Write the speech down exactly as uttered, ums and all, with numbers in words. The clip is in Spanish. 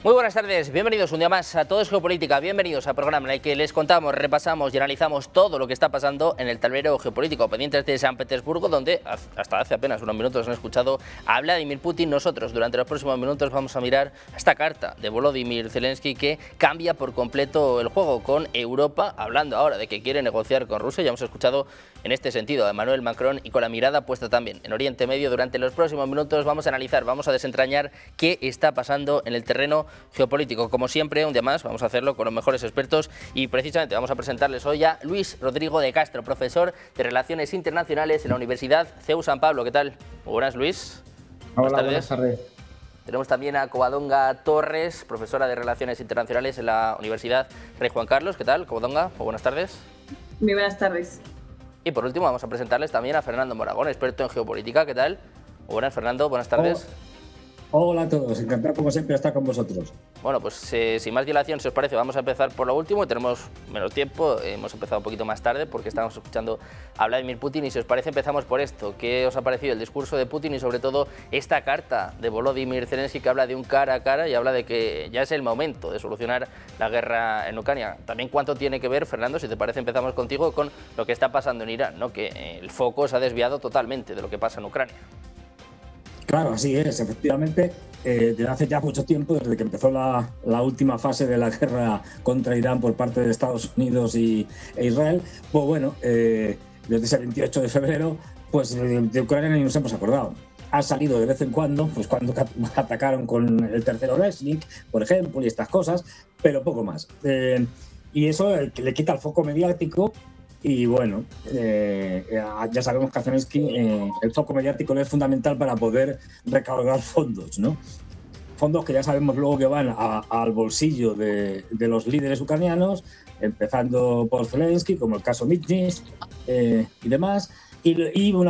Muy buenas tardes, bienvenidos un día más a Todo es Geopolítica, bienvenidos al programa en el que les contamos, repasamos y analizamos todo lo que está pasando en el tablero geopolítico, pendientes de San Petersburgo, donde hasta hace apenas unos minutos han escuchado a Vladimir Putin. Nosotros durante los próximos minutos vamos a mirar esta carta de Volodymyr Zelensky que cambia por completo el juego con Europa, hablando ahora de que quiere negociar con Rusia. Ya hemos escuchado en este sentido a Emmanuel Macron y con la mirada puesta también en Oriente Medio. Durante los próximos minutos vamos a analizar, vamos a desentrañar qué está pasando en el terreno geopolítico. Como siempre, un día más, vamos a hacerlo con los mejores expertos y precisamente vamos a presentarles hoy a Luis Rodrigo de Castro, profesor de Relaciones Internacionales en la Universidad CEU San Pablo. ¿Qué tal? Muy buenas, Luis. Hola, buenas tardes. Buenas tardes. Tenemos también a Covadonga Torres, profesora de Relaciones Internacionales en la Universidad Rey Juan Carlos. ¿Qué tal, Covadonga? Muy buenas tardes. Muy buenas tardes. Y por último vamos a presentarles también a Fernando Moragón, experto en geopolítica. ¿Qué tal? Muy buenas, Fernando. Buenas tardes. Oh. Hola a todos, encantado como siempre estar con vosotros. Bueno, pues eh, sin más dilación, si os parece, vamos a empezar por lo último. Tenemos menos tiempo, hemos empezado un poquito más tarde porque estábamos escuchando a Vladimir Putin y si os parece empezamos por esto. ¿Qué os ha parecido el discurso de Putin y sobre todo esta carta de Volodymyr Zelensky que habla de un cara a cara y habla de que ya es el momento de solucionar la guerra en Ucrania? También cuánto tiene que ver, Fernando, si te parece empezamos contigo, con lo que está pasando en Irán, ¿no? Que eh, el foco se ha desviado totalmente de lo que pasa en Ucrania. Claro, así es, efectivamente, eh, desde hace ya mucho tiempo, desde que empezó la, la última fase de la guerra contra Irán por parte de Estados Unidos y, e Israel, pues bueno, eh, desde ese veintiocho de febrero, pues de, de Ucrania ni nos hemos acordado. Ha salido de vez en cuando, pues cuando atacaron con el tercero Resnik, por ejemplo, y estas cosas, pero poco más. Eh, y eso eh, le quita el foco mediático. Y bueno, eh, ya sabemos que a Zelensky eh, el foco mediático es fundamental para poder recaudar fondos, ¿no? Fondos que ya sabemos luego que van a, al bolsillo de, de los líderes ucranianos, empezando por Zelensky, como el caso Mizhny eh, y demás. Y, y una